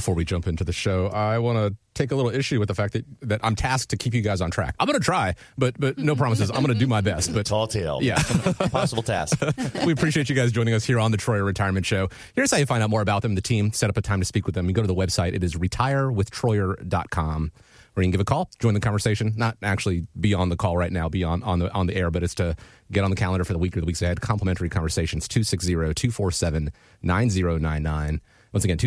before we jump into the show, I want to take a little issue with the fact that I'm tasked to keep you guys on track. I'm going to try, but no promises. I'm going to do my best. But tall tale. Yeah. Possible task. We appreciate you guys joining us here on the Troyer Retirement Show. Here's how you find out more about them. The team set up a time to speak with them. You go to the website. It is retirewithtroyer.com. Or you can give a call, join the conversation, not actually be on the call right now, be on the air, but it's to get on the calendar for the week or the weeks ahead. Complimentary conversations, 260-247-9099. Once again,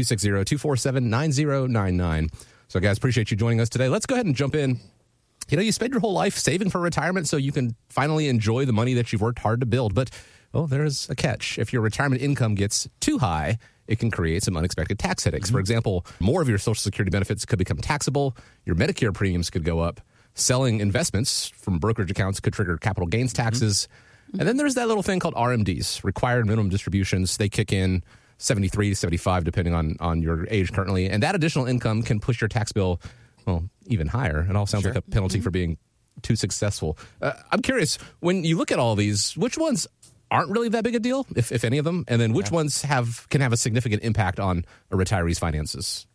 260-247-9099. So, guys, appreciate you joining us today. Let's go ahead and jump in. You know, you spend your whole life saving for retirement so you can finally enjoy the money that you've worked hard to build. But, there's a catch. If your retirement income gets too high, it can create some unexpected tax headaches. For example, more of your Social Security benefits could become taxable. Your Medicare premiums could go up. Selling investments from brokerage accounts could trigger capital gains taxes. And then there's that little thing called RMDs, required minimum distributions. They kick in 73 to 75, depending on your age currently. And that additional income can push your tax bill, even higher. It all sounds like a penalty for being too successful. I'm curious, when you look at all these, which ones aren't really that big a deal, if any of them, and then which ones can have a significant impact on a retiree's finances?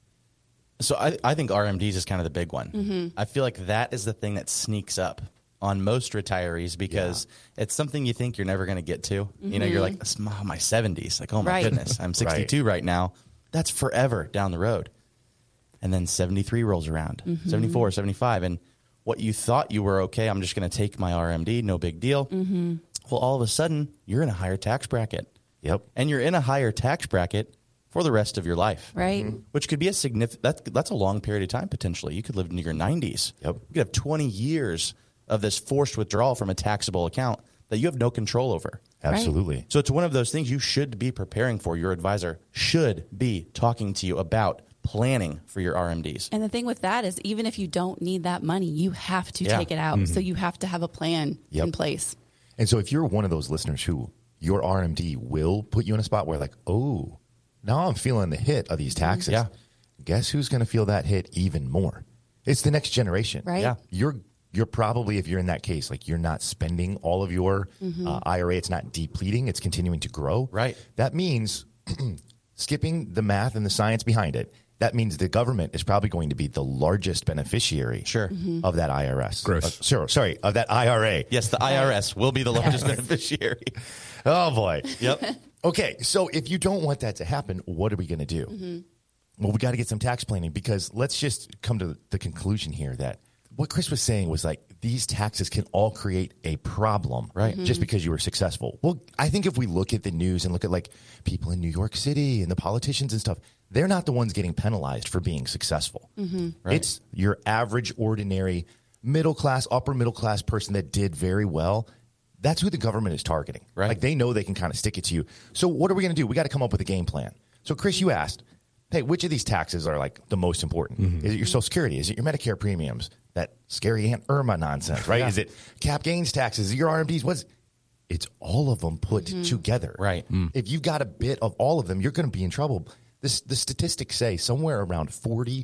So I think RMDs is kind of the big one. I feel like that is the thing that sneaks up on most retirees because it's something you think you're never going to get to. You know, you're like, it's my 70s. Like, oh, my goodness, I'm 62 right now. That's forever down the road. And then 73 rolls around, 74, 75. And what you thought you were okay, I'm just going to take my RMD, no big deal. Well, all of a sudden, you're in a higher tax bracket. Yep. And you're in a higher tax bracket for the rest of your life. Right. Which could be a significant, that's a long period of time potentially. You could live into your 90s. Yep. You could have 20 years of this forced withdrawal from a taxable account that you have no control over. Absolutely. Right. So it's one of those things you should be preparing for. Your advisor should be talking to you about planning for your RMDs. And the thing with that is even if you don't need that money, you have to take it out. So you have to have a plan in place. And so if you're one of those listeners who your RMD will put you in a spot where like, oh, now I'm feeling the hit of these taxes. Guess who's going to feel that hit even more? It's the next generation. Right. Yeah. You're probably, if you're in that case, like you're not spending all of your IRA. It's not depleting. It's continuing to grow. Right. That means skipping the math and the science behind it. That means the government is probably going to be the largest beneficiary of that IRS. Sorry, of that IRA. Yes, the IRS will be the largest beneficiary. Oh, boy. Yep. Okay, so if you don't want that to happen, what are we going to do? Well, we got to get some tax planning because let's just come to the conclusion here that what Chris was saying was like these taxes can all create a problem just because you were successful. Well, I think if we look at the news and look at like people in New York City and the politicians and stuff, they're not the ones getting penalized for being successful. It's your average, ordinary, middle class, upper middle class person that did very well. That's who the government is targeting. Like they know they can kind of stick it to you. So what are we going to do? We got to come up with a game plan. So Chris, you asked, hey, which of these taxes are like the most important? Is it your Social Security? Is it your Medicare premiums? That scary Aunt Irma nonsense, right? Is it cap gains taxes? Is it your RMDs? It's all of them put together. Right. If you've got a bit of all of them, you're going to be in trouble. The statistics say somewhere around 40%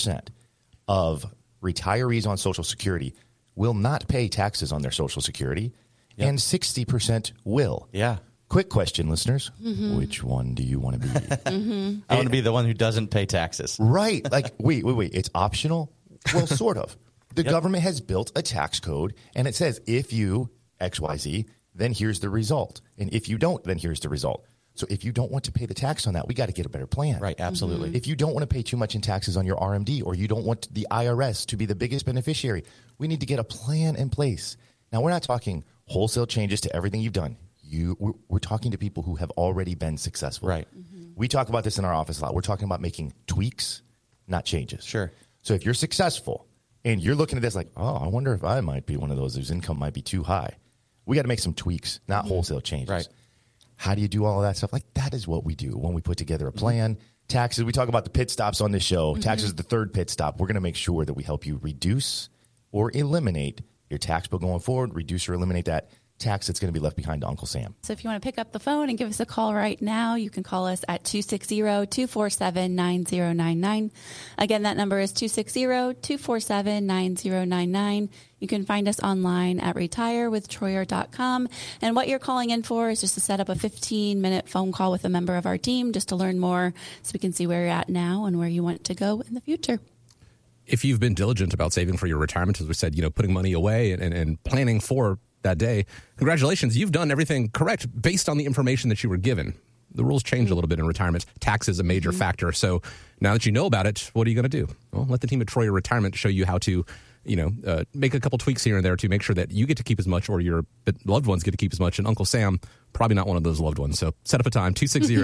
of retirees on Social Security will not pay taxes on their Social Security, and 60% will. Yeah. Quick question, listeners. Which one do you want to be? I want to be the one who doesn't pay taxes. Right. Like, wait. It's optional? Well, sort of. The government has built a tax code, and it says if you XYZ, then here's the result. And if you don't, then here's the result. So if you don't want to pay the tax on that, we got to get a better plan. Right, absolutely. If you don't want to pay too much in taxes on your RMD or you don't want the IRS to be the biggest beneficiary, we need to get a plan in place. Now, we're not talking wholesale changes to everything you've done. We're talking to people who have already been successful. Right. We talk about this in our office a lot. We're talking about making tweaks, not changes. Sure. So if you're successful and you're looking at this like, oh, I wonder if I might be one of those whose income might be too high, we got to make some tweaks, not wholesale changes. Right. How do you do all of that stuff? Like, that is what we do when we put together a plan. Taxes, we talk about the pit stops on this show. Taxes is the third pit stop. We're going to make sure that we help you reduce or eliminate your tax bill going forward, reduce or eliminate that tax that's going to be left behind to Uncle Sam. So if you want to pick up the phone and give us a call right now, you can call us at 260-247-9099. Again, that number is 260-247-9099. You can find us online at retirewithtroyer.com. And what you're calling in for is just to set up a 15-minute phone call with a member of our team just to learn more so we can see where you're at now and where you want to go in the future. If you've been diligent about saving for your retirement, as we said, putting money away and planning for that day, congratulations, you've done everything correct based on the information that you were given. The rules change a little bit in retirement. Tax is a major factor. So now that you know about it, what are you going to do? Well, let the team at Troyer Retirement show you how to, make a couple tweaks here and there to make sure that you get to keep as much or your loved ones get to keep as much. And Uncle Sam, probably not one of those loved ones. So set up a time,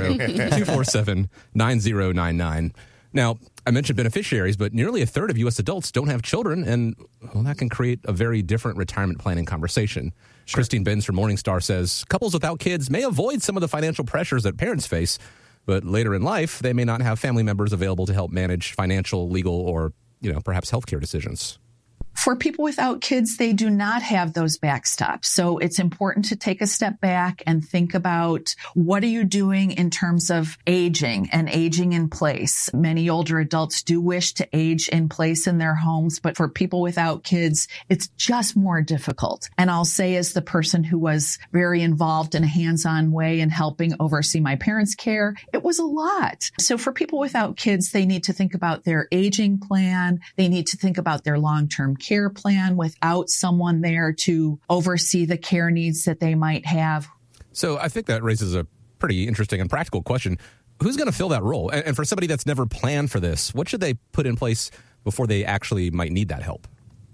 260-247-9099. Now, I mentioned beneficiaries, but nearly a third of U.S. adults don't have children, and that can create a very different retirement planning conversation. Sure. Christine Benz from Morningstar says couples without kids may avoid some of the financial pressures that parents face, but later in life, they may not have family members available to help manage financial, legal, or perhaps healthcare decisions. For people without kids, they do not have those backstops. So it's important to take a step back and think about what are you doing in terms of aging and aging in place. Many older adults do wish to age in place in their homes, but for people without kids, it's just more difficult. And I'll say, as the person who was very involved in a hands-on way in helping oversee my parents' care, it was a lot. So for people without kids, they need to think about their aging plan. They need to think about their long-term care plan without someone there to oversee the care needs that they might have. So I think that raises a pretty interesting and practical question. Who's going to fill that role? And for somebody that's never planned for this, what should they put in place before they actually might need that help?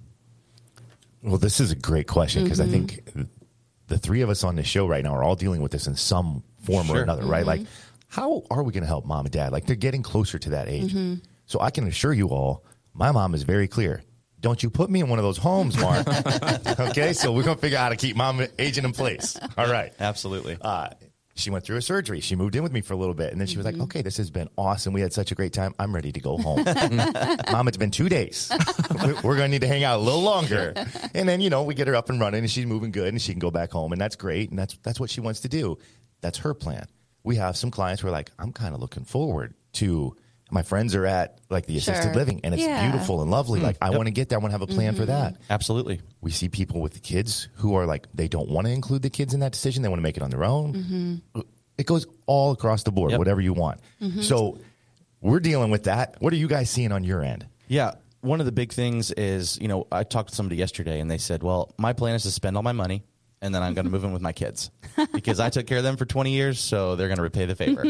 Well, this is a great question because I think the three of us on this show right now are all dealing with this in some form or another, right? Like, how are we going to help mom and dad? Like, they're getting closer to that age. So I can assure you all, my mom is very clear. Don't you put me in one of those homes, Mark. Okay, so we're going to figure out how to keep mom aging in place. All right. Absolutely. She went through a surgery. She moved in with me for a little bit. And then she was like, okay, this has been awesome. We had such a great time. I'm ready to go home. Mom, it's been 2 days. We're going to need to hang out a little longer. And then, we get her up and running and she's moving good and she can go back home. And that's great. And that's what she wants to do. That's her plan. We have some clients who are like, I'm kind of looking forward to, my friends are at like the assisted living and it's beautiful and lovely. Like I want to get there. I want to have a plan for that. Absolutely. We see people with the kids who are like, they don't want to include the kids in that decision. They want to make it on their own. It goes all across the board, whatever you want. So we're dealing with that. What are you guys seeing on your end? Yeah. One of the big things is, I talked to somebody yesterday and they said, well, my plan is to spend all my money and then I'm going to move in with my kids because I took care of them for 20 years. So they're going to repay the favor.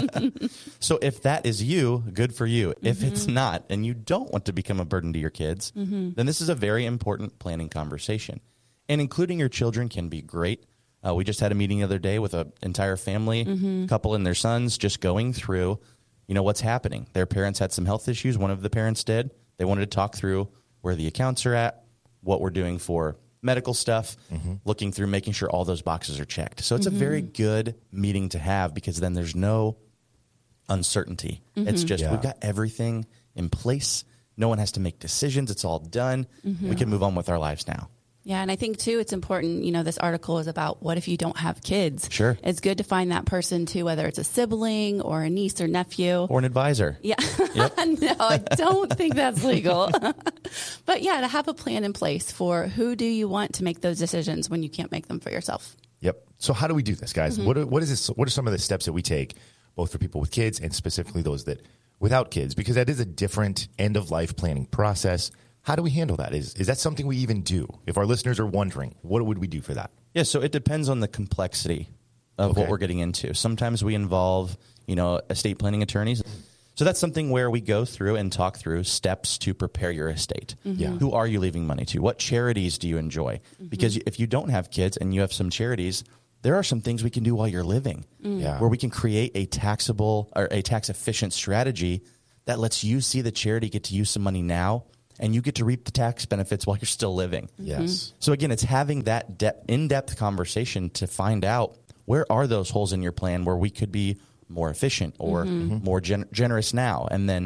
So if that is you, good for you. If it's not, and you don't want to become a burden to your kids, then this is a very important planning conversation. And including your children can be great. We just had a meeting the other day with an entire family, couple and their sons, just going through, what's happening. Their parents had some health issues. One of the parents did. They wanted to talk through where the accounts are at, what we're doing for medical stuff, looking through, making sure all those boxes are checked. So it's a very good meeting to have because then there's no uncertainty. It's just, we've got everything in place. No one has to make decisions. It's all done. We can move on with our lives now. Yeah, and I think, too, it's important, this article is about what if you don't have kids? Sure. It's good to find that person, too, whether it's a sibling or a niece or nephew. Or an advisor. Yeah. No, I don't think that's legal. But, yeah, to have a plan in place for who do you want to make those decisions when you can't make them for yourself. Yep. So how do we do this, guys? What is this? What are some of the steps that we take, both for people with kids and specifically those that without kids? Because that is a different end-of-life planning process. How do we handle that? Is that something we even do? If our listeners are wondering, what would we do for that? Yeah, so it depends on the complexity of what we're getting into. Sometimes we involve, estate planning attorneys. So that's something where we go through and talk through steps to prepare your estate. Who are you leaving money to? What charities do you enjoy? Because if you don't have kids and you have some charities, there are some things we can do while you're living where we can create a taxable or a tax efficient strategy that lets you see the charity get to use some money now and you get to reap the tax benefits while you're still living. Yes. So again, it's having that in-depth conversation to find out where are those holes in your plan where we could be more efficient or more generous now, and then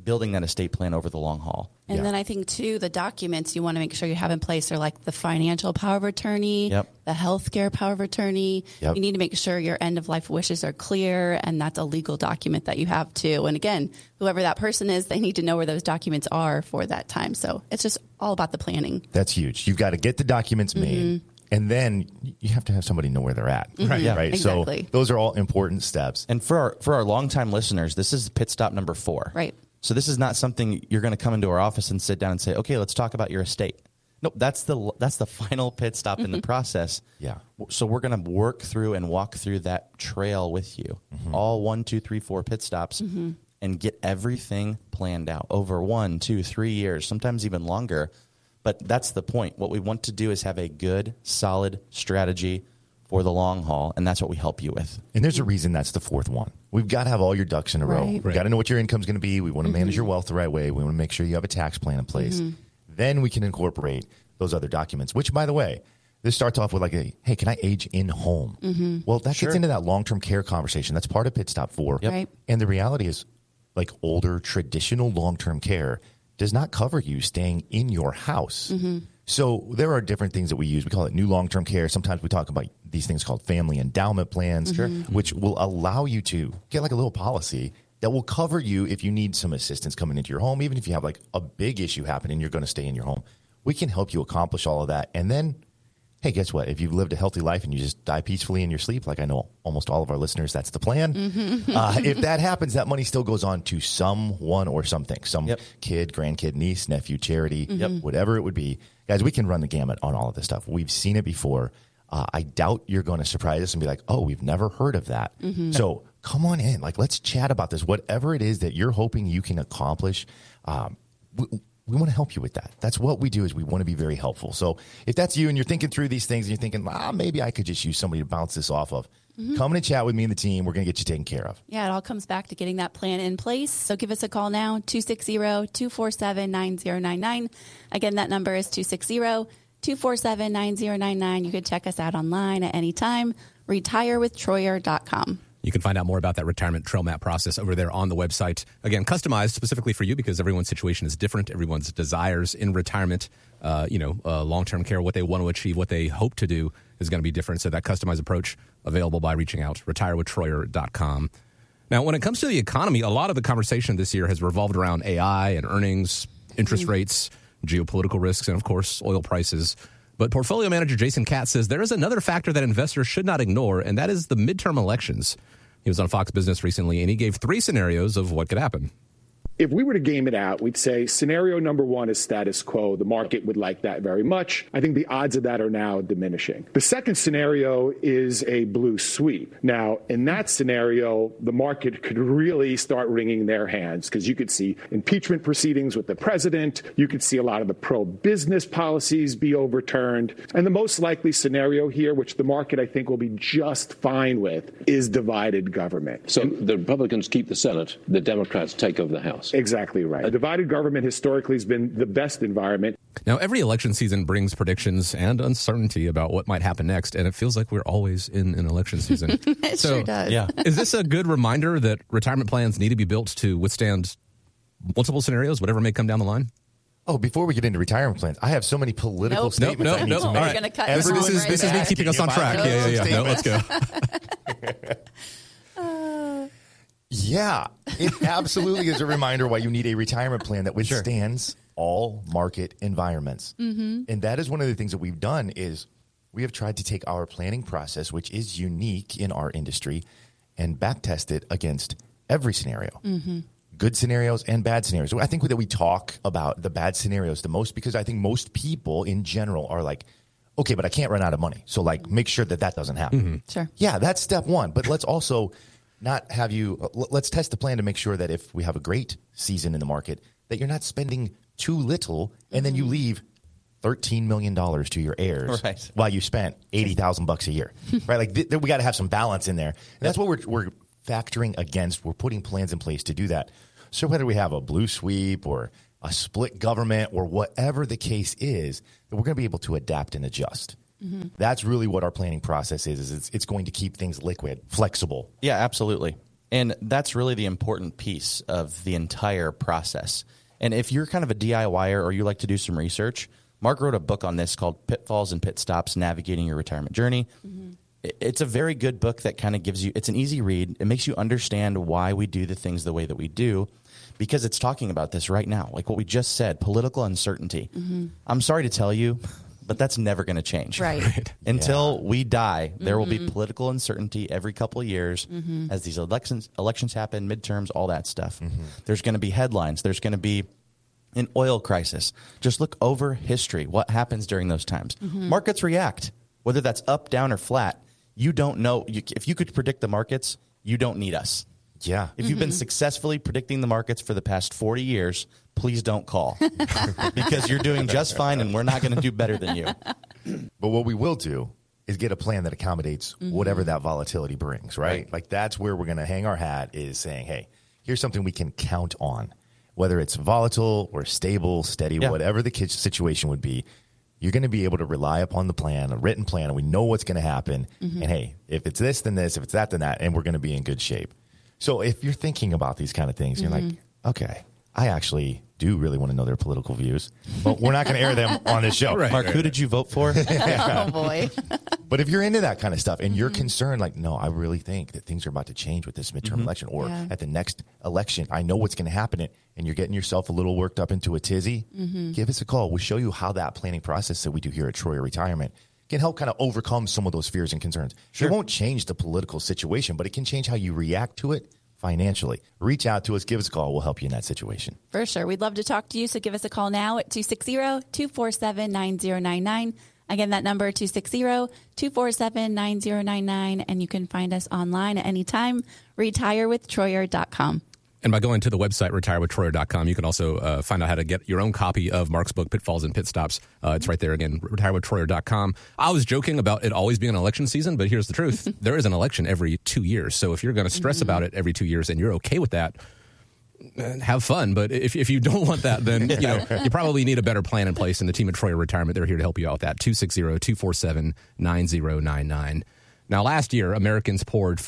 building that estate plan over the long haul. And then I think, too, the documents you want to make sure you have in place are like the financial power of attorney, Yep. the healthcare power of attorney. Yep. You need to make sure your end-of-life wishes are clear, and that's a legal document that you have, too. And again, whoever that person is, they need to know where those documents are for that time. So it's just all about the planning. That's huge. You've got to get the documents made, and then you have to have somebody know where they're at. Right. Yeah. Right. Exactly. So those are all important steps. And for our longtime listeners, this is pit stop number 4. Right. So this is not something you're going to come into our office and sit down and say, okay, let's talk about your estate. Nope, that's the final pit stop in the process. Yeah. So we're going to work through and walk through that trail with you, all 1, 2, 3, 4 pit stops, and get everything planned out over 1, 2, 3 years, sometimes even longer. But that's the point. What we want to do is have a good, solid strategy for the long haul, and that's what we help you with. And there's a reason that's the 4th one. We've got to have all your ducks in a row. Right. We've got to know what your income's going to be. We want to manage your wealth the right way. We want to make sure you have a tax plan in place. Then we can incorporate those other documents, which, by the way, this starts off with like hey, can I age in home? Well, that gets into that long-term care conversation. That's part of Pit Stop 4. Yep. Right. And the reality is, like, older, traditional long-term care does not cover you staying in your house. So there are different things that we use. We call it new long-term care. Sometimes we talk about these things called family endowment plans, which will allow you to get like a little policy that will cover you if you need some assistance coming into your home, even if you have like a big issue happening, you're going to stay in your home. We can help you accomplish all of that. And then, hey, guess what? If you've lived a healthy life and you just die peacefully in your sleep, like I know almost all of our listeners, that's the plan. If that happens, that money still goes on to someone or something, some kid, grandkid, niece, nephew, charity, whatever it would be. Guys, we can run the gamut on all of this stuff. We've seen it before. I doubt you're going to surprise us and be like, oh, we've never heard of that. So come on in. Like, let's chat about this. Whatever it is that you're hoping you can accomplish, we want to help you with that. That's what we do, is we want to be very helpful. So if that's you and you're thinking through these things and you're thinking, maybe I could just use somebody to bounce this off of, come in and chat with me and the team. We're going to get you taken care of. Yeah, it all comes back to getting that plan in place. So give us a call now, 260-247-9099. Again, that number is 260-247-9099. You could check us out online at any time, retirewithtroyer.com. You can find out more about that retirement trail map process over there on the website. Again, customized specifically for you because everyone's situation is different. Everyone's desires in retirement, long-term care, what they want to achieve, what they hope to do is going to be different. So that customized approach available by reaching out, retirewithtroyer.com. Now, when it comes to the economy, a lot of the conversation this year has revolved around AI and earnings, interest rates, geopolitical risks, and, of course, oil prices. But portfolio manager Jason Katz says there is another factor that investors should not ignore, and that is the midterm elections. He was on Fox Business recently, and he gave 3 scenarios of what could happen. If we were to game it out, we'd say scenario number 1 is status quo. The market would like that very much. I think the odds of that are now diminishing. The second scenario is a blue sweep. Now, in that scenario, the market could really start wringing their hands because you could see impeachment proceedings with the president. You could see a lot of the pro-business policies be overturned. And the most likely scenario here, which the market I think will be just fine with, is divided government. So the Republicans keep the Senate, the Democrats take over the House. Exactly right. A divided government historically has been the best environment. Now, every election season brings predictions and uncertainty about what might happen next, and it feels like we're always in an election season. It sure does. Yeah. Is this a good reminder that retirement plans need to be built to withstand multiple scenarios, whatever may come down the line? Oh, before we get into retirement plans, I have so many political statements I need to All make. right. Gonna cut This is me keeping us on track. Yeah. No, let's go. Yeah, it absolutely is a reminder why you need a retirement plan that withstands all market environments. And that is one of the things that we've done is we have tried to take our planning process, which is unique in our industry, and backtest it against every scenario. Good scenarios and bad scenarios. I think that we talk about the bad scenarios the most because I think most people in general are like, okay, but I can't run out of money. So like make sure that doesn't happen. Sure. Yeah, that's step 1. But let's also not have you, let's test the plan to make sure that if we have a great season in the market, that you're not spending too little and then you leave $13 million to your heirs while you spent $80,000 a year, right? Like we got to have some balance in there. And that's what we're factoring against. We're putting plans in place to do that. So whether we have a blue sweep or a split government or whatever the case is, that we're going to be able to adapt and adjust. That's really what our planning process is it's going to keep things liquid, flexible. Yeah, absolutely. And that's really the important piece of the entire process. And if you're kind of a DIYer or you like to do some research, Mark wrote a book on this called Pitfalls and Pit Stops, Navigating Your Retirement Journey. It's a very good book that kind of gives you, it's an easy read. It makes you understand why we do the things the way that we do, because it's talking about this right now. Like what we just said, political uncertainty. I'm sorry to tell you, but that's never going to change. Right. Until we die, there will be political uncertainty every couple of years as these elections happen, midterms, all that stuff. There's going to be headlines. There's going to be an oil crisis. Just look over history. What happens during those times? Markets react, whether that's up, down, or flat. You don't know. If you could predict the markets, you don't need us. Yeah. If you've been successfully predicting the markets for the past 40 years, please don't call because you're doing just fine and we're not going to do better than you. But what we will do is get a plan that accommodates whatever that volatility brings, right? Like that's where we're going to hang our hat, is saying, hey, here's something we can count on, whether it's volatile or stable, steady, whatever the situation would be. You're going to be able to rely upon the plan, a written plan, and we know what's going to happen. And hey, if it's this, then this, if it's that, then that, and we're going to be in good shape. So if you're thinking about these kind of things, you're like, okay, I actually do really want to know their political views, but we're not going to air them on this show. Mark, who did you vote for? Oh, boy. But if you're into that kind of stuff and you're concerned, like, no, I really think that things are about to change with this midterm election, or at the next election, I know what's going to happen, and you're getting yourself a little worked up into a tizzy, give us a call. We'll show you how that planning process that we do here at Troyer Retirement can help kind of overcome some of those fears and concerns. It won't change the political situation, but it can change how you react to it financially. Reach out to us, give us a call. We'll help you in that situation. For sure. We'd love to talk to you. So give us a call now at 260-247-9099. Again, that number 260-247-9099. And you can find us online at any time, retirewithtroyer.com. And by going to the website, retirewithtroyer.com, you can also find out how to get your own copy of Mark's book, Pitfalls and Pit Stops. It's right there again, retirewithtroyer.com. I was joking about it always being an election season, but here's the truth. There is an election every 2 years. So if you're going to stress about it every 2 years and you're okay with that, have fun. But if you don't want that, then you probably need a better plan in place. And the team at Troyer Retirement, they're here to help you out with that. 260-247-9099. Now, last year, Americans poured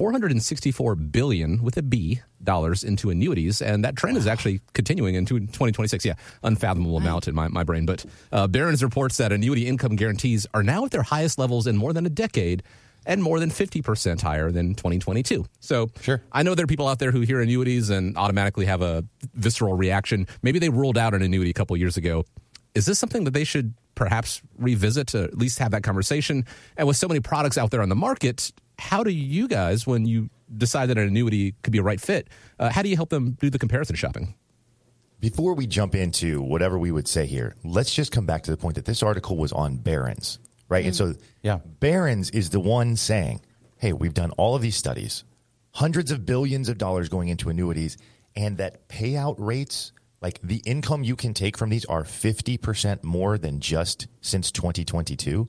$464 billion with a B dollars into annuities, and that trend is actually continuing into 2026. Yeah, unfathomable amount in my brain. But Barron's reports that annuity income guarantees are now at their highest levels in more than a decade, and more than 50% higher than 2022. So I know there are people out there who hear annuities and automatically have a visceral reaction. Maybe they ruled out an annuity a couple years ago. Is this something that they should perhaps revisit to at least have that conversation? And with so many products out there on the market, how do you guys, when you decide that an annuity could be a right fit, how do you help them do the comparison shopping? Before we jump into whatever we would say here, let's just come back to the point that this article was on Barron's, right? And so Barron's is the one saying, hey, we've done all of these studies, hundreds of billions of dollars going into annuities, and that payout rates, like the income you can take from these, are 50% more than just since 2022.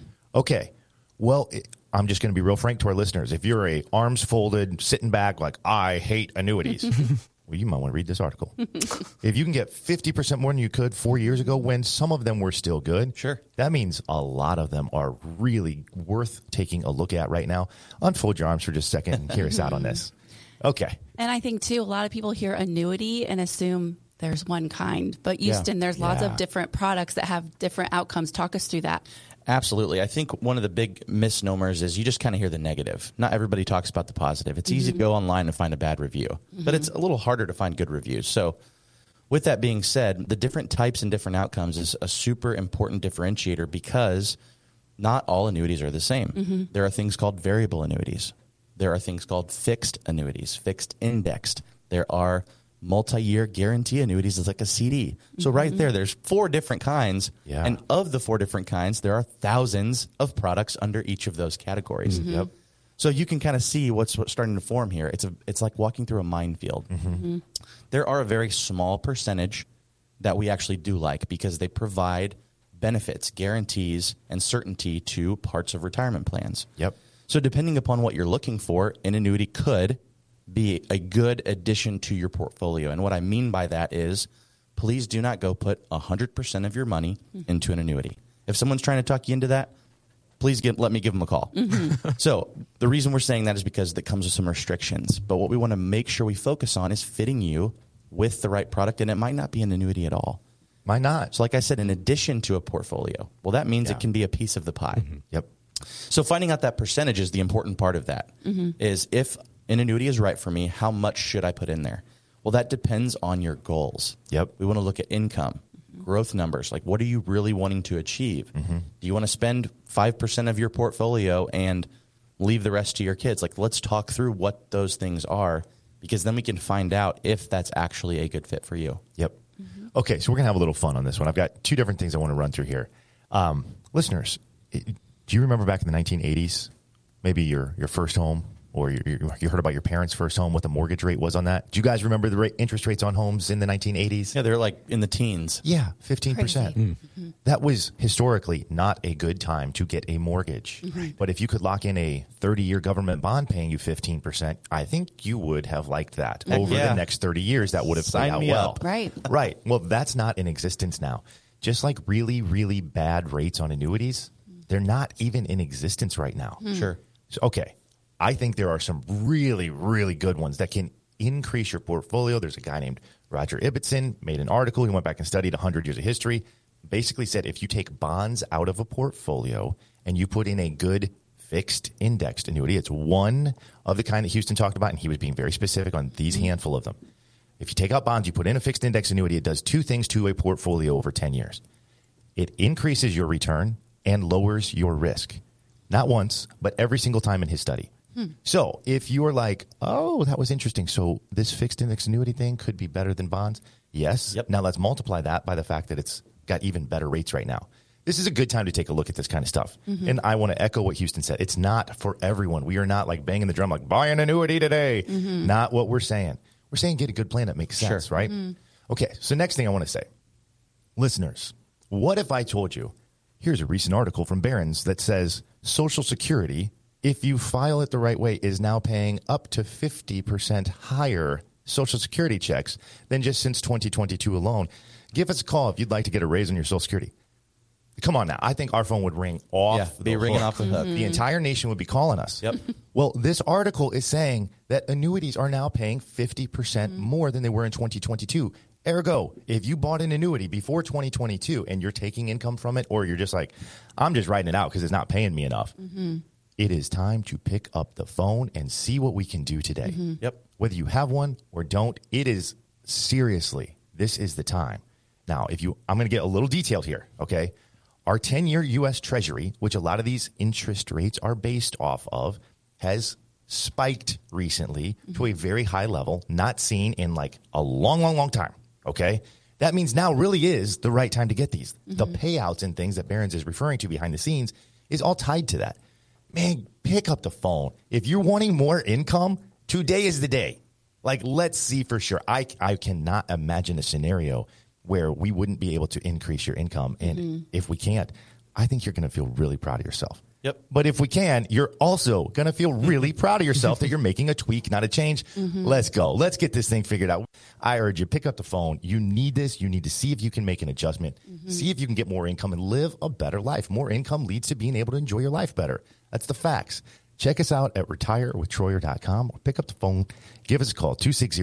Okay. Well, I'm just going to be real frank to our listeners. If you're a arms folded, sitting back, like, I hate annuities, well, you might want to read this article. If you can get 50% more than you could 4 years ago when some of them were still good, that means a lot of them are really worth taking a look at right now. Unfold your arms for just a second and hear us out on this. Okay. And I think, too, a lot of people hear annuity and assume there's one kind. But Houston, there's lots of different products that have different outcomes. Talk us through that. Absolutely. I think one of the big misnomers is you just kind of hear the negative. Not everybody talks about the positive. It's easy to go online and find a bad review, but it's a little harder to find good reviews. So with that being said, the different types and different outcomes is a super important differentiator because not all annuities are the same. There are things called variable annuities. There are things called fixed annuities, fixed indexed. There are multi-year guarantee annuities is like a CD. So right there's 4 different kinds. And of the 4 different kinds, there are thousands of products under each of those categories. So you can kind of see what's starting to form here. It's like walking through a minefield. There are a very small percentage that we actually do like because they provide benefits, guarantees, and certainty to parts of retirement plans. So depending upon what you're looking for, an annuity could be a good addition to your portfolio. And what I mean by that is, please do not go put 100% of your money into an annuity. If someone's trying to talk you into that, please let me give them a call. So the reason we're saying that is because that comes with some restrictions. But what we want to make sure we focus on is fitting you with the right product, and it might not be an annuity at all. Might not. So like I said, in addition to a portfolio, well, that means it can be a piece of the pie. Yep. So finding out that percentage is the important part of that. Is if an annuity is right for me, how much should I put in there? Well, that depends on your goals. Yep. We want to look at income, growth numbers. Like, what are you really wanting to achieve? Do you want to spend 5% of your portfolio and leave the rest to your kids? Like, let's talk through what those things are, because then we can find out if that's actually a good fit for you. Yep. Okay, so we're going to have a little fun on this one. I've got two different things I want to run through here. Listeners, do you remember back in the 1980s, maybe your first home, or you heard about your parents' first home, what the mortgage rate was on that? Do you guys remember the interest rates on homes in the 1980s? Yeah, they're like in the teens. Yeah, 15%. That was historically not a good time to get a mortgage. But if you could lock in a 30-year government bond paying you 15%, I think you would have liked that. Over the next 30 years, that would have played out well. Right. Right. Well, that's not in existence now. Just like really, really bad rates on annuities, they're not even in existence right now. Sure. So, okay. I think there are some really, really good ones that can increase your portfolio. There's a guy named Roger Ibbotson, made an article. He went back and studied 100 years of history. Basically said if you take bonds out of a portfolio and you put in a good fixed indexed annuity, it's one of the kind that Houston talked about, and he was being very specific on these handful of them. If you take out bonds, you put in a fixed index annuity, it does two things to a portfolio over 10 years. It increases your return and lowers your risk. Not once, but every single time in his study. So if you're like, oh, that was interesting. So this fixed index annuity thing could be better than bonds. Yes. Yep. Now let's multiply that by the fact that it's got even better rates right now. This is a good time to take a look at this kind of stuff. And I want to echo what Houston said. It's not for everyone. We are not like banging the drum like buy an annuity today. Not what we're saying. We're saying get a good plan that makes sense, right? Okay. So next thing I want to say, listeners, what if I told you, here's a recent article from Barron's that says Social Security, if you file it the right way, is now paying up to 50% higher Social Security checks than just since 2022 alone. Give us a call if you'd like to get a raise on your Social Security. Come on now. I think our phone would ring off. Be ringing off the hook. The entire nation would be calling us. Yep. Well, this article is saying that annuities are now paying 50% more than they were in 2022. Ergo, if you bought an annuity before 2022 and you're taking income from it, or you're just like, I'm just writing it out because it's not paying me enough. It is time to pick up the phone and see what we can do today. Yep. Whether you have one or don't, it is seriously, this is the time. Now, I'm going to get a little detailed here, okay? Our 10-year U.S. Treasury, which a lot of these interest rates are based off of, has spiked recently to a very high level, not seen in like a long, long, long time, okay? That means now really is the right time to get these. The payouts and things that Barron's is referring to behind the scenes is all tied to that. Man, pick up the phone. If you're wanting more income, today is the day. Like, let's see for sure. I cannot imagine a scenario where we wouldn't be able to increase your income. And if we can't, I think you're going to feel really proud of yourself. Yep. But if we can, you're also going to feel really proud of yourself that you're making a tweak, not a change. Let's go. Let's get this thing figured out. I urge you, pick up the phone. You need this. You need to see if you can make an adjustment. See if you can get more income and live a better life. More income leads to being able to enjoy your life better. That's the facts. Check us out at retirewithtroyer.com or pick up the phone. Give us a call,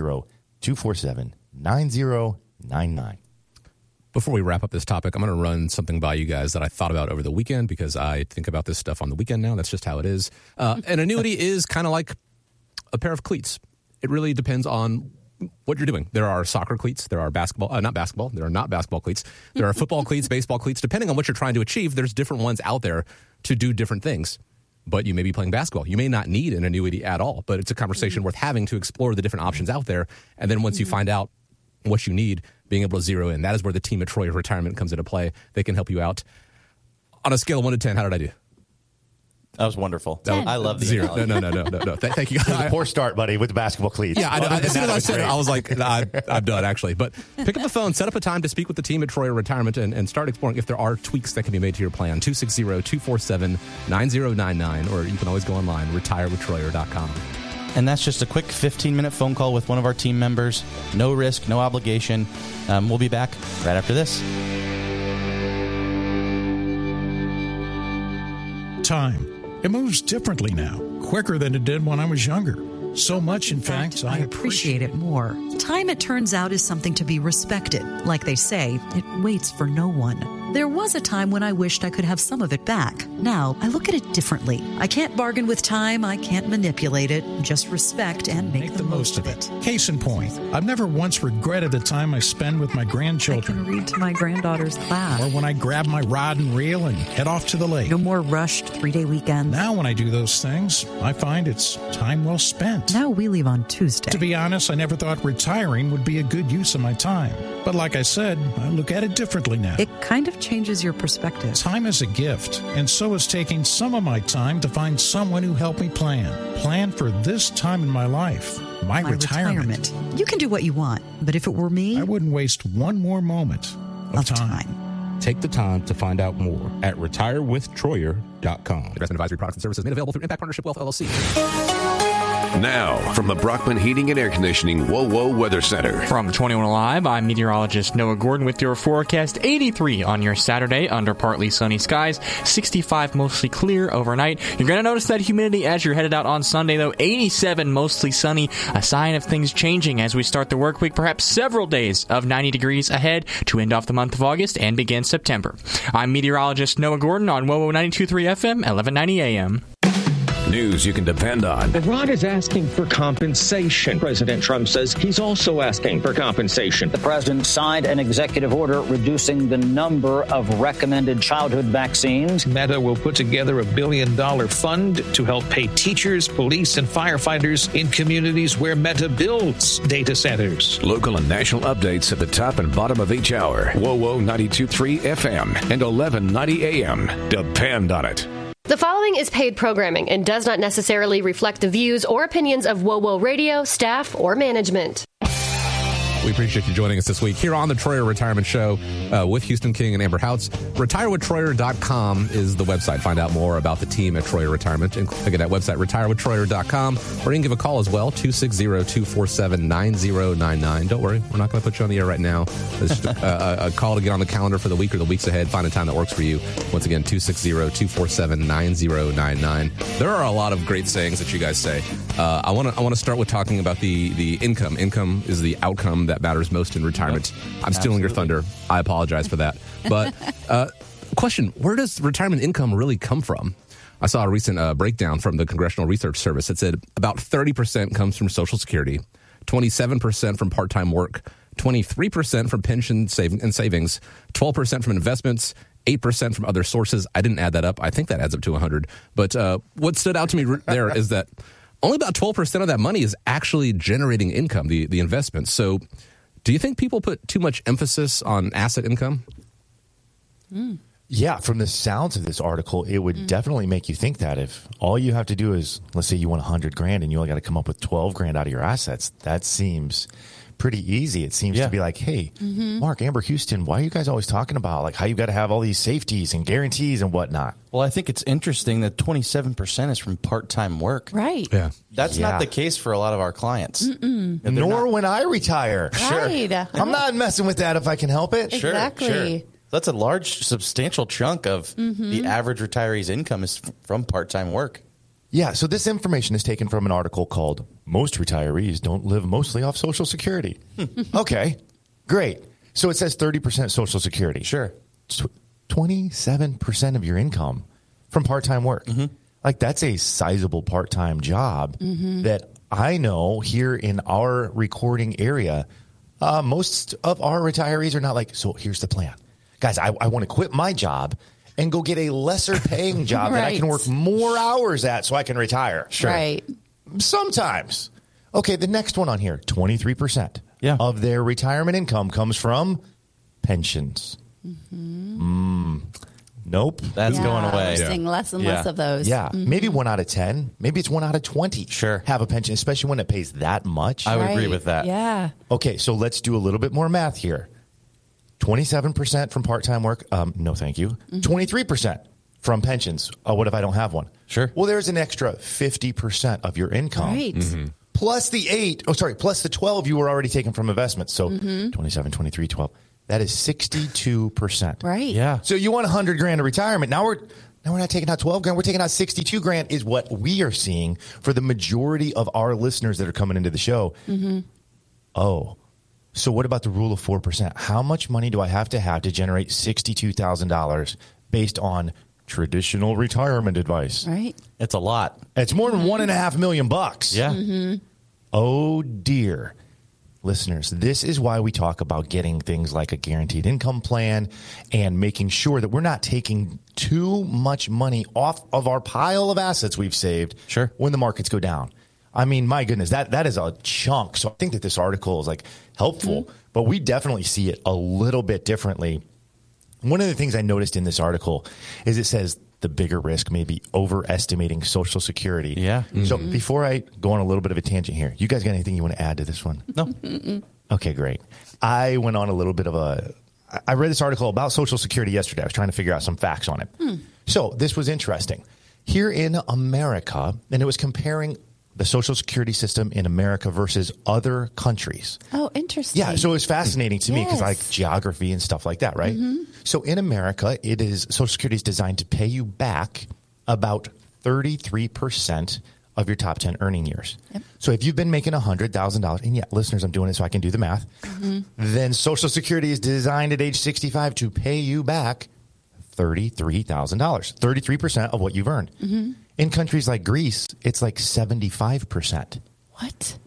260-247-9099. Before we wrap up this topic, I'm going to run something by you guys that I thought about over the weekend because I think about this stuff on the weekend now. That's just how it is. An annuity is kind of like a pair of cleats. It really depends on what you're doing. There are soccer cleats. There are not basketball. There are not basketball cleats. There are football cleats, baseball cleats. Depending on what you're trying to achieve, there's different ones out there to do different things. But you may be playing basketball. You may not need an annuity at all, but it's a conversation worth having to explore the different options out there. And then once you find out what you need, being able to zero in. That is where the team at Troyer Retirement comes into play. They can help you out. On a scale of 1 to 10, how did I do? That was wonderful. 10. I love the 0. analogy. No. Thank you. It was a poor start, buddy, with the basketball cleats. Yeah, as soon as I said it, I was like, I'm done, actually. But pick up the phone, set up a time to speak with the team at Troyer Retirement, and start exploring if there are tweaks that can be made to your plan. 260-247-9099, or you can always go online, retirewithtroyer.com. And that's just a quick 15-minute phone call with one of our team members. No risk, no obligation. We'll be back right after this. Time. It moves differently now, quicker than it did when I was younger. So much, in fact, I appreciate it more. Time, it turns out, is something to be respected. Like they say, it waits for no one. There was a time when I wished I could have some of it back. Now, I look at it differently. I can't bargain with time. I can't manipulate it. Just respect and make the most of it. Case in point, I've never once regretted the time I spend with my grandchildren. I can read to my granddaughter's class. Or when I grab my rod and reel and head off to the lake. No more rushed 3-day weekends. Now when I do those things, I find it's time well spent. Now we leave on Tuesday. To be honest, I never thought retiring would be a good use of my time. But like I said, I look at it differently now. It kind of changes your perspective. Time is a gift, and so is taking some of my time to find someone who helped me plan for this time in my life, my retirement. You can do what you want, but if it were me, I wouldn't waste one more moment of time. Take the time to find out more at retirewithtroyer.com. Investment advisory products and services made available through Impact Partnership Wealth, LLC. Now, from the Brockman Heating and Air Conditioning WoWo Weather Center. From 21 Alive, I'm meteorologist Noah Gordon with your forecast. 83 on your Saturday under partly sunny skies. 65 mostly clear overnight. You're going to notice that humidity as you're headed out on Sunday, though. 87 mostly sunny. A sign of things changing as we start the work week. Perhaps several days of 90 degrees ahead to end off the month of August and begin September. I'm meteorologist Noah Gordon on WoWo 92.3 FM, 1190 AM. News you can depend on. Iran is asking for compensation. President Trump says he's also asking for compensation. The president signed an executive order reducing the number of recommended childhood vaccines. Meta will put together $1 billion fund to help pay teachers, police, and firefighters in communities where Meta builds data centers. Local and national updates at the top and bottom of each hour. WoWo 92.3 FM and 1190 AM. Depend on it. The following is paid programming and does not necessarily reflect the views or opinions of WoWo Radio, staff, or management. We appreciate you joining us this week here on the Troyer Retirement Show with Houston King and Amber Houts. RetireWithTroyer.com is the website. Find out more about the team at Troyer Retirement. And click at that website, RetireWithTroyer.com, or you can give a call as well, 260-247-9099. Don't worry, we're not going to put you on the air right now. It's just a call to get on the calendar for the week or the weeks ahead. Find a time that works for you. Once again, 260-247-9099. There are a lot of great sayings that you guys say. I want to start with talking about the income. Income is the outcome that matters most in retirement. I'm stealing your thunder. I apologize for that. But question, where does retirement income really come from? I saw a recent breakdown from the Congressional Research Service that said about 30% comes from Social Security, 27% from part-time work, 23% from pension savings, 12% from investments, 8% from other sources. I didn't add that up. I think that adds up to 100. But what stood out to me there is that only about 12% of that money is actually generating income, the investments. So do you think people put too much emphasis on asset income? Yeah, from the sounds of this article, it would definitely make you think that if all you have to do is, let's say you want $100,000 and you only got to come up with $12,000 out of your assets, that seems pretty easy. It seems to be like, hey, Mark, Amber, Houston, why are you guys always talking about like how you got to have all these safeties and guarantees and whatnot? Well, I think it's interesting that 27% is from part-time work. Right. Yeah. That's not the case for a lot of our clients. Nor when I retire. Right. Sure. I'm not messing with that if I can help it. Exactly. Sure. That's a large, substantial chunk of the average retiree's income is from part-time work. Yeah, so this information is taken from an article called Most Retirees Don't Live Mostly Off Social Security. Okay, great. So it says 30% Social Security. Sure. 27% of your income from part-time work. Like that's a sizable part-time job that I know here in our recording area, most of our retirees are not like, so here's the plan. Guys, I want to quit my job and go get a lesser paying job that I can work more hours at so I can retire. Sure. Right. Sometimes. Okay, the next one on here, 23% of their retirement income comes from pensions. Nope. That's going away. We're seeing less and less of those. Yeah. Maybe 1 out of 10. Maybe it's 1 out of 20. Sure. Have a pension, especially when it pays that much. I would agree with that. Yeah. Okay, so let's do a little bit more math here. 27% from part-time work. No, thank you. 23% from pensions. What if I don't have one? Sure. Well, there's an extra 50% of your income. Right. Plus plus the 12 you were already taking from investments. So 27, 23, 12. That is 62%. Right. Yeah. So you want $100,000 of retirement. Now No, we're not taking out 12 grand. We're taking out 62 grand is what we are seeing for the majority of our listeners that are coming into the show. Mm-hmm. Oh, so what about the rule of 4%? How much money do I have to generate $62,000 based on traditional retirement advice? Right. It's a lot. It's more than $1.5 million. Yeah. Mm-hmm. Oh, dear. Listeners, this is why we talk about getting things like a guaranteed income plan and making sure that we're not taking too much money off of our pile of assets we've saved when the markets go down. I mean, my goodness, that is a chunk. So I think that this article is like helpful, but we definitely see it a little bit differently. One of the things I noticed in this article is it says the bigger risk may be overestimating Social Security. Yeah. So before I go on a little bit of a tangent here, you guys got anything you want to add to this one? No. Okay, great. I went on a little bit of I read this article about Social Security yesterday. I was trying to figure out some facts on it. So this was interesting. Here in America, and it was comparing the Social Security system in America versus other countries. Oh, interesting. Yeah, so it was fascinating to me because I like geography and stuff like that, right? So in America, Social Security is designed to pay you back about 33% of your top 10 earning years. Yep. So if you've been making $100,000, and listeners, I'm doing it so I can do the math, then Social Security is designed at age 65 to pay you back $33,000, 33% of what you've earned. In countries like Greece, it's like 75%. What?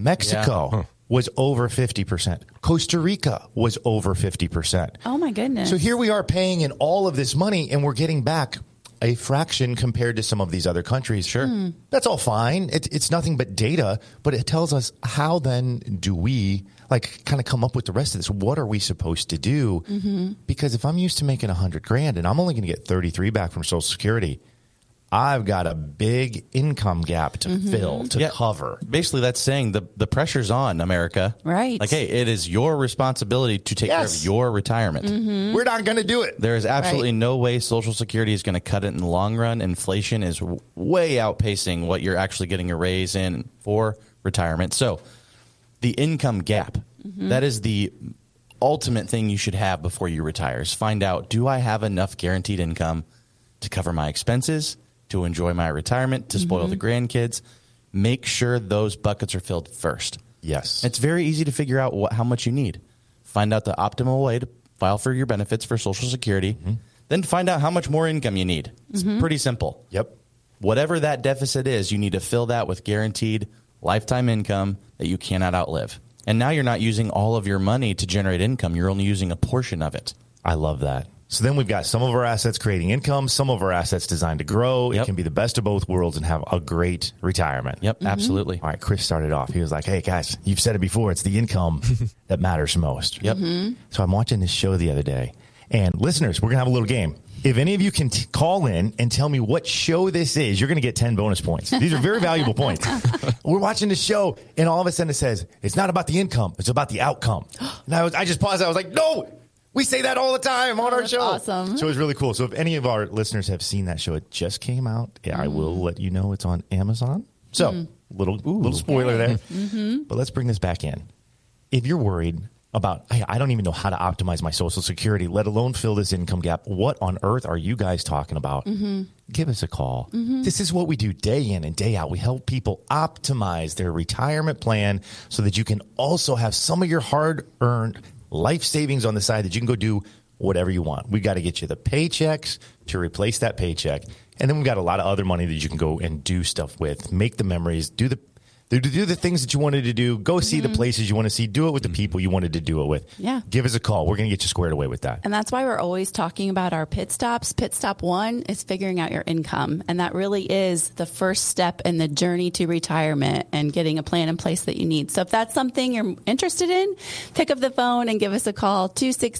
Mexico was over 50%. Costa Rica was over 50%. Oh, my goodness. So here we are paying in all of this money, and we're getting back a fraction compared to some of these other countries. Sure. That's all fine. It's nothing but data, but it tells us how then do we kind of come up with the rest of this? What are we supposed to do? Because if I'm used to making $100,000 and I'm only going to get 33 back from Social Security, I've got a big income gap to fill, to cover. Basically, that's saying the pressure's on, America. Right. Like, hey, it is your responsibility to take care of your retirement. We're not going to do it. There is absolutely no way Social Security is going to cut it in the long run. Inflation is way outpacing what you're actually getting a raise in for retirement. So the income gap, that is the ultimate thing you should have before you retire, is find out, do I have enough guaranteed income to cover my expenses, to enjoy my retirement, to spoil the grandkids? Make sure those buckets are filled first. Yes. It's very easy to figure out how much you need. Find out the optimal way to file for your benefits for Social Security. Then find out how much more income you need. It's pretty simple. Yep. Whatever that deficit is, you need to fill that with guaranteed lifetime income that you cannot outlive. And now you're not using all of your money to generate income. You're only using a portion of it. I love that. So then we've got some of our assets creating income, some of our assets designed to grow. It can be the best of both worlds and have a great retirement. Yep, absolutely. All right, Chris started off. He was like, hey, guys, you've said it before. It's the income that matters most. Yep. So I'm watching this show the other day. And listeners, we're going to have a little game. If any of you can call in and tell me what show this is, you're going to get 10 bonus points. These are very valuable points. We're watching the show, and all of a sudden it says, it's not about the income, it's about the outcome. And I just paused. I was like, no! We say that all the time on our show. Awesome. So it was really cool. So if any of our listeners have seen that show, it just came out. Yeah, I will let you know it's on Amazon. So little spoiler there. But let's bring this back in. If you're worried about, hey, I don't even know how to optimize my Social Security, let alone fill this income gap, what on earth are you guys talking about? Give us a call. This is what we do day in and day out. We help people optimize their retirement plan so that you can also have some of your hard-earned life savings on the side that you can go do whatever you want. We got to get you the paychecks to replace that paycheck. And then we've got a lot of other money that you can go and do stuff with, make the memories, do the things that you wanted to do, go see the places you want to see, do it with the people you wanted to do it with. Yeah. Give us a call. We're going to get you squared away with that. And that's why we're always talking about our pit stops. Pit stop 1 is figuring out your income. And that really is the first step in the journey to retirement and getting a plan in place that you need. So if that's something you're interested in, pick up the phone and give us a call,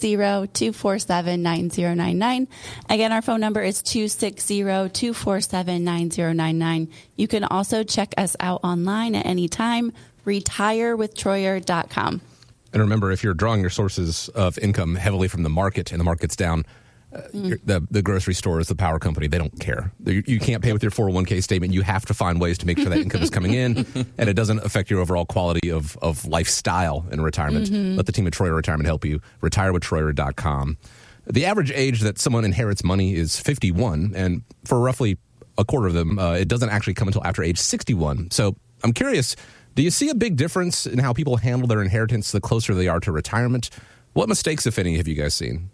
260-247-9099. Again, our phone number is 260-247-9099. You can also check us out online at any time, retirewithtroyer.com. And remember, if you're drawing your sources of income heavily from the market and the market's down, the grocery stores, the power company, they don't care. You can't pay with your 401k statement. You have to find ways to make sure that income is coming in and it doesn't affect your overall quality of lifestyle in retirement. Let the team at Troyer Retirement help you. Retirewithtroyer.com. The average age that someone inherits money is 51, and for roughly a quarter of them, it doesn't actually come until after age 61. So I'm curious, do you see a big difference in how people handle their inheritance the closer they are to retirement? What mistakes, if any, have you guys seen?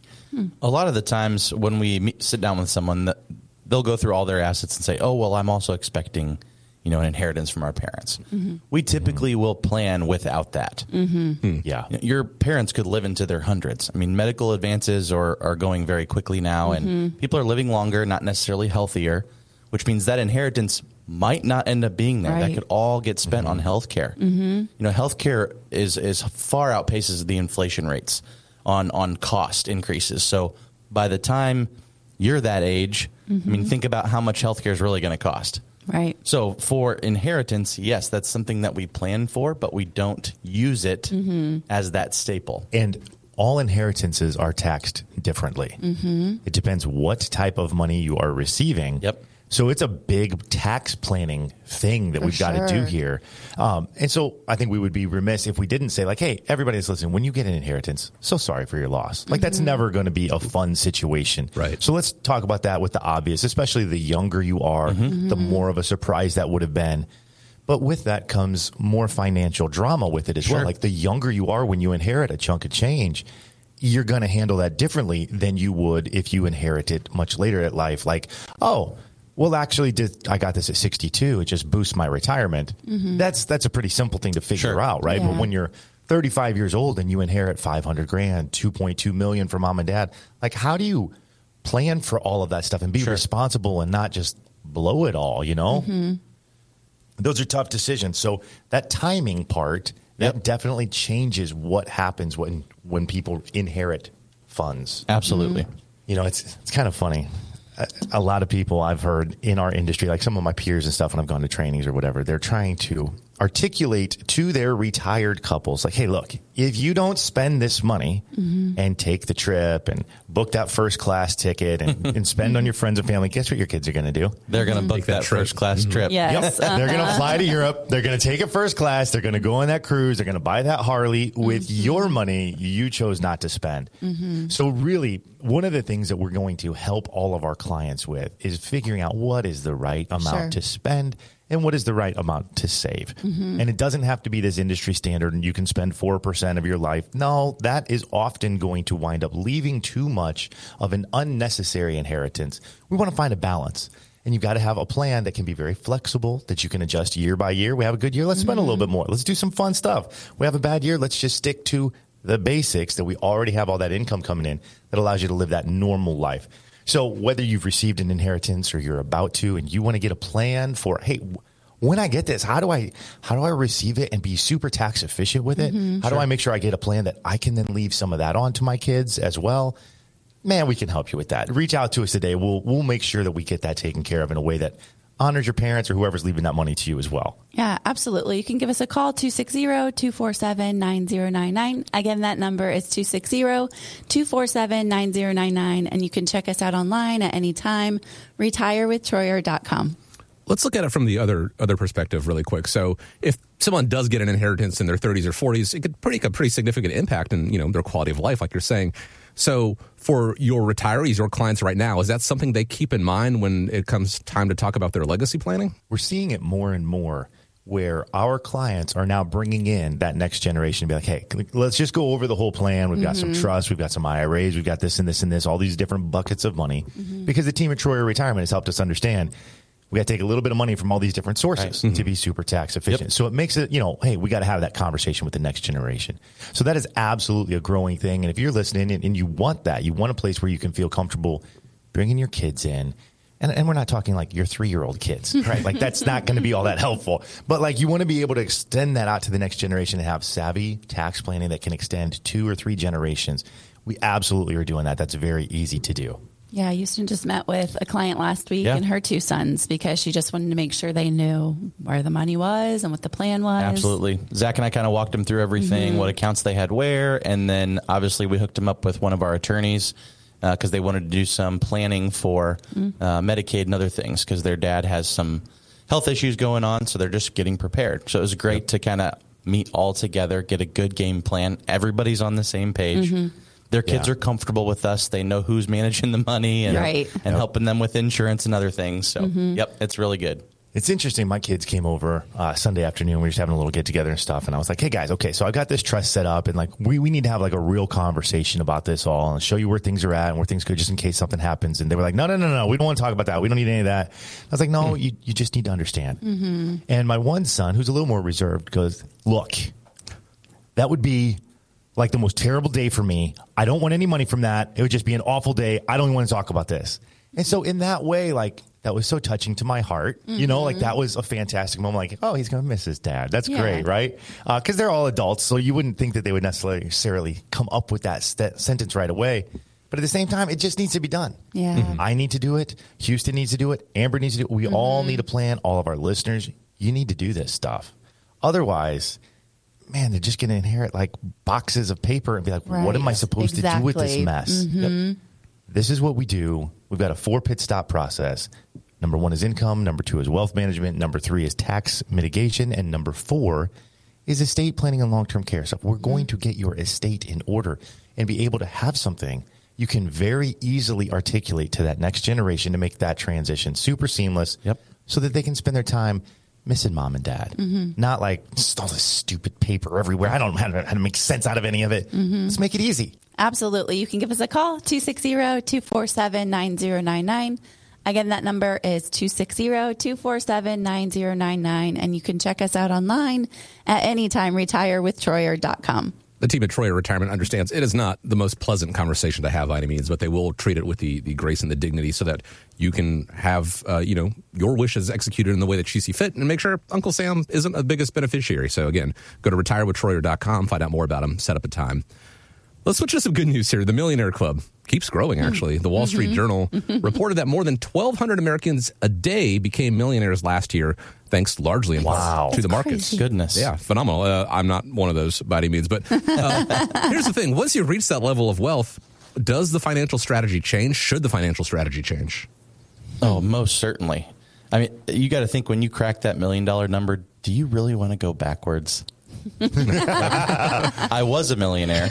A lot of the times when we sit down with someone, they'll go through all their assets and say, oh, well, I'm also expecting, an inheritance from our parents. Mm-hmm. We typically will plan without that. Mm-hmm. Yeah. Your parents could live into their hundreds. I mean, medical advances are going very quickly now, and people are living longer, not necessarily healthier, which means that inheritance might not end up being there. Right. That could all get spent on healthcare. Mm-hmm. Healthcare is far outpaces the inflation rates on cost increases. So by the time you're that age, think about how much healthcare is really going to cost. Right. So for inheritance, yes, that's something that we plan for, but we don't use it as that staple. And all inheritances are taxed differently. It depends what type of money you are receiving. Yep. So it's a big tax planning thing that we've got to do here. And so I think we would be remiss if we didn't say, like, hey, everybody that's listening, when you get an inheritance, so sorry for your loss. Like, that's never going to be a fun situation. Right. So let's talk about that with the obvious, especially the younger you are, the more of a surprise that would have been. But with that comes more financial drama with it as well. Like, the younger you are when you inherit a chunk of change, you're going to handle that differently than you would if you inherit it much later in life. Like, oh, well, actually, I got this at 62. It just boosts my retirement. That's a pretty simple thing to figure out, right? Yeah. But when you're 35 years old and you inherit $500,000, $2.2 million from mom and dad, like, how do you plan for all of that stuff and be responsible and not just blow it all? Those are tough decisions. So that timing part that definitely changes what happens when people inherit funds. Absolutely. It's kind of funny. A lot of people I've heard in our industry, like some of my peers and stuff, when I've gone to trainings or whatever, they're trying to articulate to their retired couples, like, hey, look, if you don't spend this money and take the trip and book that first class ticket and spend on your friends and family, guess what your kids are going to do? They're going to book that first class trip. Yes. Yep. They're going to fly to Europe. They're going to take it first class. They're going to go on that cruise. They're going to buy that Harley with your money you chose not to spend. So really, one of the things that we're going to help all of our clients with is figuring out what is the right amount to spend and what is the right amount to save. And it doesn't have to be this industry standard and you can spend 4% of your life. No, that is often going to wind up leaving too much of an unnecessary inheritance. We want to find a balance. And you've got to have a plan that can be very flexible, that you can adjust year by year. We have a good year, let's spend a little bit more. Let's do some fun stuff. We have a bad year, let's just stick to the basics that we already have all that income coming in that allows you to live that normal life. So whether you've received an inheritance or you're about to, and you want to get a plan for, hey, when I get this, how do I receive it and be super tax efficient with it? How do I make sure I get a plan that I can then leave some of that on to my kids as well? Man, we can help you with that. Reach out to us today. We'll make sure that we get that taken care of in a way that honors your parents or whoever's leaving that money to you as well. Yeah, absolutely. You can give us a call, 260-247-9099. Again, that number is 260-247-9099. And you can check us out online at any time, retirewithtroyer.com. Let's look at it from the other perspective really quick. So if someone does get an inheritance in their 30s or 40s, it could make a pretty significant impact in, their quality of life, like you're saying. So for your retirees, your clients right now, is that something they keep in mind when it comes time to talk about their legacy planning? We're seeing it more and more where our clients are now bringing in that next generation and be like, hey, let's just go over the whole plan. We've got some trust. We've got some IRAs. We've got this and this and this, all these different buckets of money. Because the team at Troyer Retirement has helped us understand we got to take a little bit of money from all these different sources to be super tax efficient. So it makes it, hey, we got to have that conversation with the next generation. So that is absolutely a growing thing. And if you're listening and you want that, you want a place where you can feel comfortable bringing your kids in. And we're not talking like your 3-year-old kids, right? Like that's not going to be all that helpful. But like you want to be able to extend that out to the next generation and have savvy tax planning that can extend 2 or 3 generations. We absolutely are doing that. That's very easy to do. Yeah, Houston just met with a client last week and her 2 sons because she just wanted to make sure they knew where the money was and what the plan was. Absolutely. Zach and I kind of walked them through everything, what accounts they had where, and then obviously we hooked them up with one of our attorneys because they wanted to do some planning for Medicaid and other things because their dad has some health issues going on, so they're just getting prepared. So it was great to kind of meet all together, get a good game plan. Everybody's on the same page. Their kids are comfortable with us. They know who's managing the money and helping them with insurance and other things. So, it's really good. It's interesting. My kids came over Sunday afternoon. We were just having a little get together and stuff. And I was like, hey, guys, okay, so I got this trust set up. And like, we need to have like a real conversation about this all and show you where things are at and where things could just in case something happens. And they were like, no. We don't want to talk about that. We don't need any of that. I was like, no, you just need to understand. And my one son, who's a little more reserved, goes, look, that would be like the most terrible day for me. I don't want any money from that. It would just be an awful day. I don't even want to talk about this. And so in that way, like, that was so touching to my heart. You know, like that was a fantastic moment. Like, oh, he's going to miss his dad. That's great, right? Because they're all adults, so you wouldn't think that they would necessarily come up with that sentence right away. But at the same time, it just needs to be done. I need to do it. Houston needs to do it. Amber needs to do it. We all need a plan. All of our listeners, you need to do this stuff. Otherwise, man, they're just going to inherit like boxes of paper and be like, what am I supposed to do with this mess? This is what we do. We've got a 4-pit stop process. Number 1 is income. Number 2 is wealth management. Number 3 is tax mitigation. And number 4 is estate planning and long-term care. So we're going to get your estate in order and be able to have something you can very easily articulate to that next generation to make that transition super seamless so that they can spend their time missing mom and dad. Not like just all this stupid paper everywhere. I don't know how to make sense out of any of it. Let's make it easy. Absolutely. You can give us a call, 260-247-9099. Again, that number is 260-247-9099. And you can check us out online at anytime, retirewithtroyer.com. The team at Troyer Retirement understands it is not the most pleasant conversation to have by any means, but they will treat it with the grace and the dignity so that you can have, your wishes executed in the way that you see fit and make sure Uncle Sam isn't the biggest beneficiary. So again, go to retirewithtroyer.com, find out more about him, set up a time. Let's switch to some good news here. The Millionaire Club keeps growing, actually. The Wall Street Journal reported that more than 1,200 Americans a day became millionaires last year, thanks largely in part to the markets. Crazy. Goodness. Yeah, phenomenal. I'm not one of those by any means. But here's the thing. Once you reach that level of wealth, does the financial strategy change? Should the financial strategy change? Oh, most certainly. I mean, you got to think when you crack that $1 million number, do you really want to go backwards? I was a millionaire.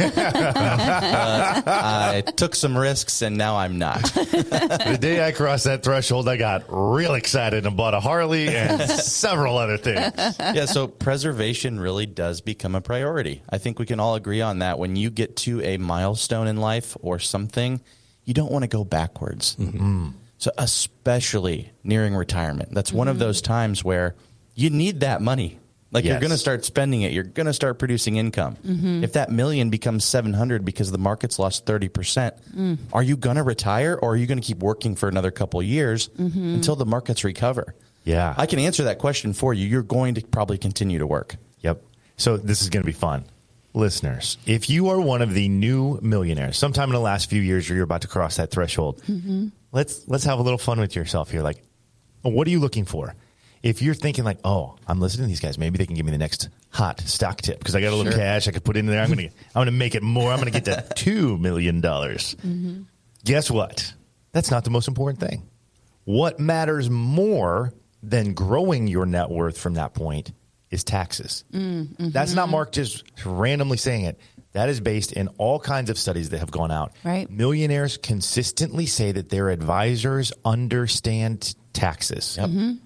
I took some risks and now I'm not. The day I crossed that threshold, I got real excited and bought a Harley and several other things. Yeah, so preservation really does become a priority. I think we can all agree on that. When you get to a milestone in life or something, you don't want to go backwards. So especially nearing retirement, that's one of those times where you need that money. Like you're going to start spending it. You're going to start producing income. If that $1 million becomes 700 because the market's lost 30%, are you going to retire or are you going to keep working for another couple of years until the markets recover? Yeah. I can answer that question for you. You're going to probably continue to work. Yep. So this is going to be fun. Listeners, if you are one of the new millionaires, sometime in the last few years, or you're about to cross that threshold, let's have a little fun with yourself here. Like, what are you looking for? If you're thinking like, oh, I'm listening to these guys, maybe they can give me the next hot stock tip because I got a little cash I could put in there. I'm gonna make it more. I'm gonna get to $2 million. Guess what? That's not the most important thing. What matters more than growing your net worth from that point is taxes. That's not Mark just randomly saying it. That is based in all kinds of studies that have gone out. Right. Millionaires consistently say that their advisors understand taxes.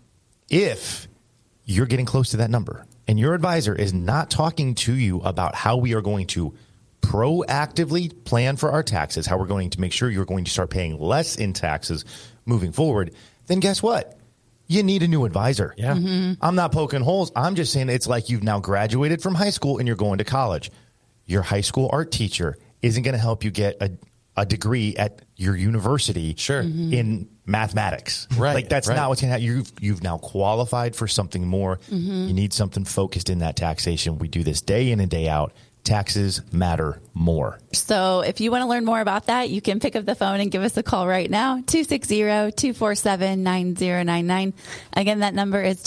If you're getting close to that number and your advisor is not talking to you about how we are going to proactively plan for our taxes, how we're going to make sure you're going to start paying less in taxes moving forward, then guess what? You need a new advisor. I'm not poking holes. I'm just saying it's like you've now graduated from high school and you're going to college. Your high school art teacher isn't going to help you get a degree at your university in mathematics. Like that's not what's going to happen. You've now qualified for something more. You need something focused in that taxation. We do this day in and day out. Taxes matter more. So if you want to learn more about that, you can pick up the phone and give us a call right now, 260-247-9099. Again, that number is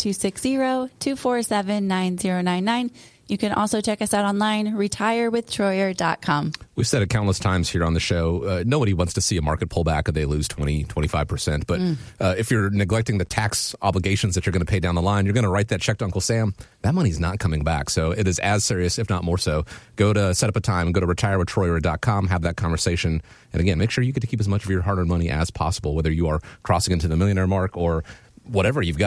260-247-9099. You can also check us out online, retirewithtroyer.com. We've said it countless times here on the show. Nobody wants to see a market pullback and they lose 20, 25%. But if you're neglecting the tax obligations that you're going to pay down the line, you're going to write that check to Uncle Sam. That money's not coming back. So it is as serious, if not more so. Go to Set Up a Time and go to retirewithtroyer.com, have that conversation. And again, make sure you get to keep as much of your hard-earned money as possible, whether you are crossing into the millionaire mark or whatever you've got.